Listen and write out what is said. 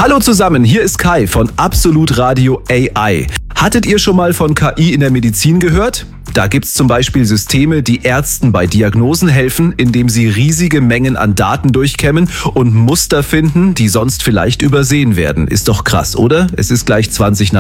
Hallo zusammen, hier ist Kai von Absolut Radio AI. Hattet ihr schon mal von KI in der Medizin gehört? Da gibt's zum Beispiel Systeme, die Ärzten bei Diagnosen helfen, indem sie riesige Mengen an Daten durchkämmen und Muster finden, die sonst vielleicht übersehen werden. Ist doch krass, oder? Es ist gleich 20 nach